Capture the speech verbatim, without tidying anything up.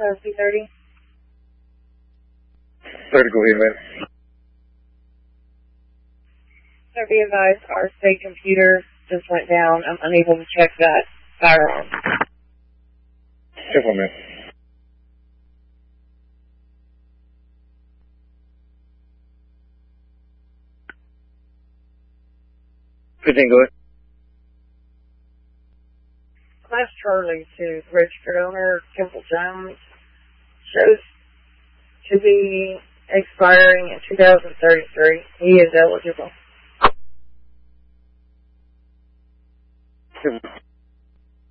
Uh, C thirty. thirty, go ahead, man. So be advised, our state computer just went down. I'm unable to check that firearm. Check one, man. fifteen, go ahead. Class Charlie to registered owner Temple Jones shows to be expiring in two thousand thirty-three. He is eligible.